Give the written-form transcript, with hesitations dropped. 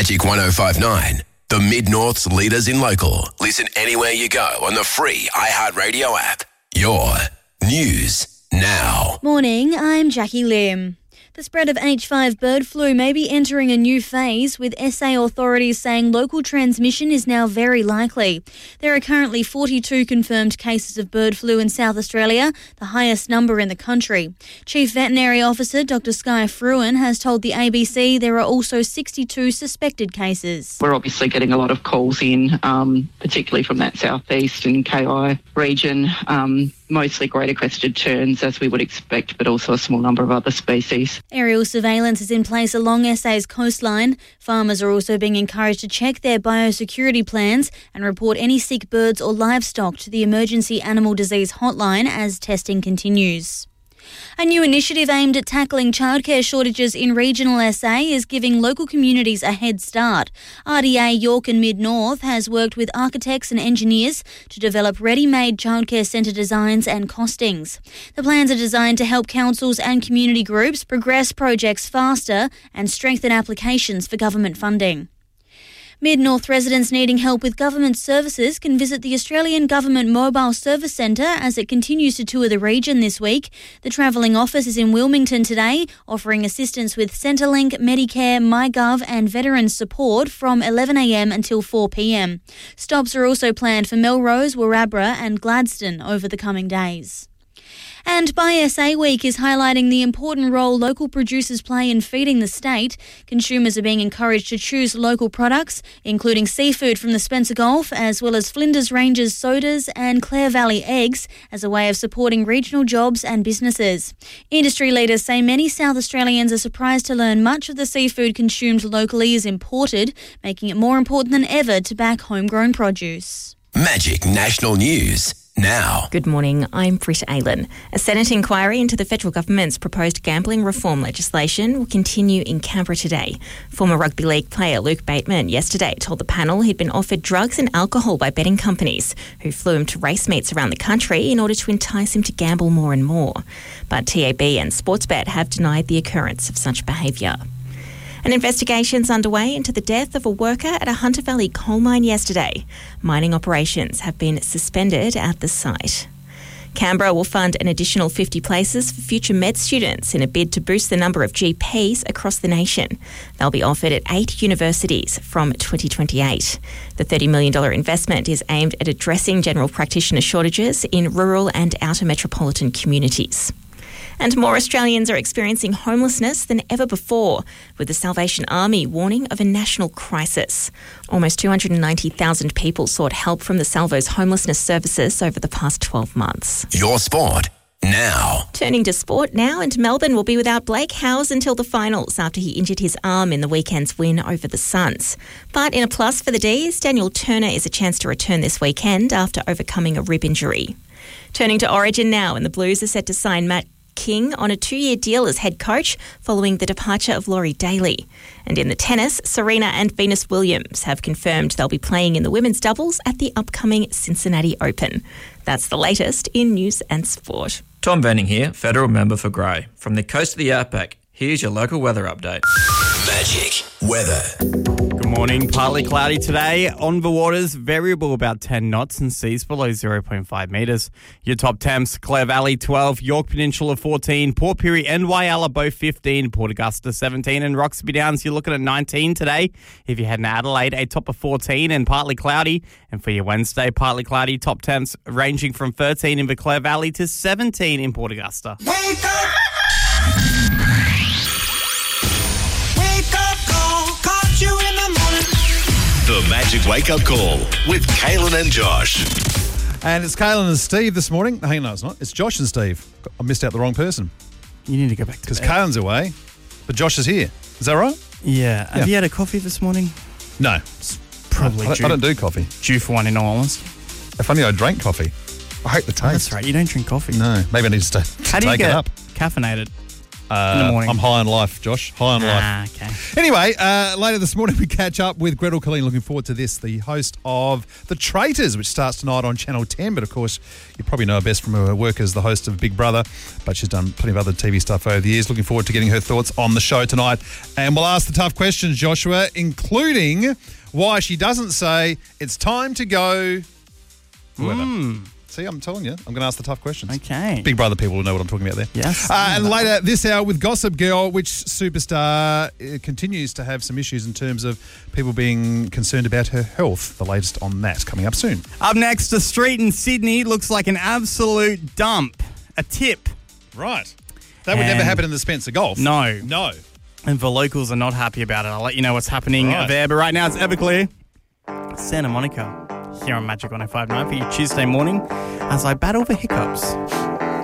Magic 105.9, the Mid-North's leaders in local. Listen anywhere you go on the free iHeartRadio app. Your news now. Morning, I'm Jackie Lim. The spread of H5 bird flu may be entering a new phase, with SA authorities saying local transmission is now very likely. There are currently 42 confirmed cases of bird flu in South Australia, the highest number in the country. Chief Veterinary Officer Dr Sky Fruin has told the ABC there are also 62 suspected cases. We're obviously getting a lot of calls in, particularly from that southeast and KI region, mostly greater crested terns as we would expect, but also a small number of other species. Aerial surveillance is in place along SA's coastline. Farmers are also being encouraged to check their biosecurity plans and report any sick birds or livestock to the Emergency Animal Disease Hotline as testing continues. A new initiative aimed at tackling childcare shortages in regional SA is giving local communities a head start. RDA York and Mid-North has worked with architects and engineers to develop ready-made childcare centre designs and costings. The plans are designed to help councils and community groups progress projects faster and strengthen applications for government funding. Mid-North residents needing help with government services can visit the Australian Government Mobile Service Centre as it continues to tour the region this week. The travelling office is in Wilmington today, offering assistance with Centrelink, Medicare, MyGov and veterans support from 11am until 4pm. Stops are also planned for Melrose, Warrabra and Gladstone over the coming days. And Buy SA Week is highlighting the important role local producers play in feeding the state. Consumers are being encouraged to choose local products, including seafood from the Spencer Gulf, as well as Flinders Ranges sodas and Clare Valley eggs, as a way of supporting regional jobs and businesses. Industry leaders say many South Australians are surprised to learn much of the seafood consumed locally is imported, making it more important than ever to back homegrown produce. Magic National News now. Good morning, I'm Britta Aylen. A Senate inquiry into the federal government's proposed gambling reform legislation will continue in Canberra today. Former rugby league player Luke Bateman yesterday told the panel he'd been offered drugs and alcohol by betting companies who flew him to race meets around the country in order to entice him to gamble more and more. But TAB and Sportsbet have denied the occurrence of such behaviour. An investigation's underway into the death of a worker at a Hunter Valley coal mine yesterday. Mining operations have been suspended at the site. Canberra will fund an additional 50 places for future med students in a bid to boost the number of GPs across the nation. They'll be offered at 8 universities from 2028. The $30 million investment is aimed at addressing general practitioner shortages in rural and outer metropolitan communities. And more Australians are experiencing homelessness than ever before, with the Salvation Army warning of a national crisis. Almost 290,000 people sought help from the Salvo's homelessness services over the past 12 months. Your sport now. Turning to sport now, and Melbourne will be without Blake Howes until the finals after he injured his arm in the weekend's win over the Suns. But in a plus for the D's, Daniel Turner is a chance to return this weekend after overcoming a rib injury. Turning to Origin now, and the Blues are set to sign Matt King on a 2-year deal as head coach following the departure of Laurie Daly. And in the tennis, Serena and Venus Williams have confirmed they'll be playing in the women's doubles at the upcoming Cincinnati Open. That's the latest in news and sport. Tom Venning here, federal member for Grey. From the coast of the Outback, here's your local weather update. Magic weather. Good morning. Partly cloudy today. On the waters, variable about 10 knots and seas below 0.5 metres. Your top temps, Clare Valley 12, York Peninsula 14, Port Pirie and Whyalla both 15, Port Augusta 17 and Roxby Downs you're looking at 19 today. If you head to Adelaide, a top of 14 and partly cloudy. And for your Wednesday, partly cloudy, top temps ranging from 13 in the Clare Valley to 17 in Port Augusta. Wake up! You in the morning. The Magic Wake Up Call with Kaylin and Josh. And it's Kaylin and Steve this morning. Hey, no, it's not. It's Josh and Steve. I missed out the wrong person. You need to go back to because Kaylin's away, but Josh is here. Is that right? Yeah. Have you had a coffee this morning? No. It's probably I don't do coffee. Due for one in all honesty. If only I drank coffee. I hate the taste. That's right. You don't drink coffee. No. Maybe I need to How do you take get it up. caffeinated? In the morning. I'm high on life, Josh. High on life. Okay. Anyway, later this morning we catch up with Gretel Killeen. Looking forward to this, the host of The Traitors, which starts tonight on Channel 10. But of course, you probably know her best from her work as the host of Big Brother. But she's done plenty of other TV stuff over the years. Looking forward to getting her thoughts on the show tonight. And we'll ask the tough questions, Joshua, including why she doesn't say it's time to go whoever. See, I'm telling you, I'm going to ask the tough questions. Okay. Big Brother people will know what I'm talking about there. Yes. And later this hour with Gossip Girl, which superstar continues to have some issues in terms of people being concerned about her health. The latest on that coming up soon. Up next, the street in Sydney looks like an absolute dump. A tip. Right. That would never happen in the Spencer Golf. No. No. And the locals are not happy about it. I'll let you know what's happening there. But right now, it's Everclear, Santa Monica, here on Magic 105.9 for your Tuesday morning as I battle the hiccups.